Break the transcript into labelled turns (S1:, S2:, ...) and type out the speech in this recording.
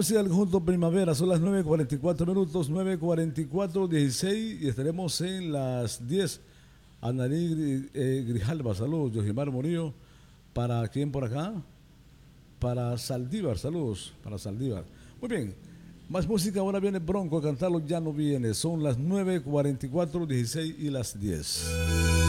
S1: música del conjunto Primavera, son las 9:44 minutos, 9:44:16 y estaremos en las 10. Anarí Grijalva, saludos. Yosimar Murillo, ¿para quién por acá? Para Saldívar, saludos, para Saldívar. Muy bien, más música, ahora viene Bronco a cantarlo, ya no viene, son las 9:44:16 y las 10.